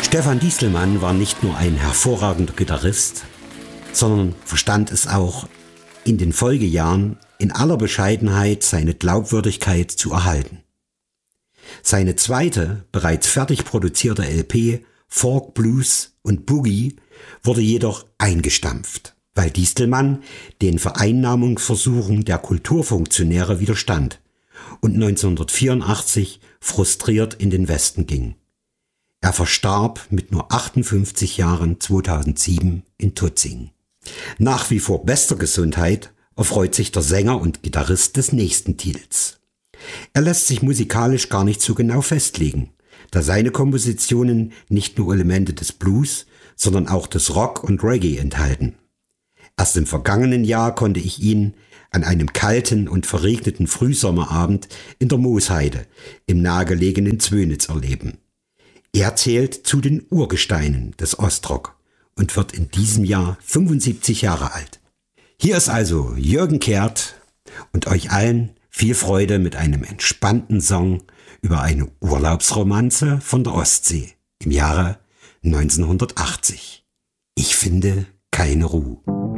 Stefan Diestelmann war nicht nur ein hervorragender Gitarrist, sondern verstand es auch, in den Folgejahren in aller Bescheidenheit seine Glaubwürdigkeit zu erhalten. Seine zweite, bereits fertig produzierte LP Folk, Blues und Boogie wurde jedoch eingestampft, weil Diestelmann den Vereinnahmungsversuchen der Kulturfunktionäre widerstand und 1984 frustriert in den Westen ging. Er verstarb mit nur 58 Jahren 2007 in Tutzing. Nach wie vor bester Gesundheit erfreut sich der Sänger und Gitarrist des nächsten Titels. Er lässt sich musikalisch gar nicht so genau festlegen, da seine Kompositionen nicht nur Elemente des Blues, sondern auch des Rock und Reggae enthalten. Erst im vergangenen Jahr konnte ich ihn an einem kalten und verregneten Frühsommerabend in der Moosheide im nahegelegenen Zwönitz erleben. Er zählt zu den Urgesteinen des Ostrock und wird in diesem Jahr 75 Jahre alt. Hier ist also Jürgen Kehrt und euch allen viel Freude mit einem entspannten Song über eine Urlaubsromanze von der Ostsee im Jahre 1980. Ich finde keine Ruhe.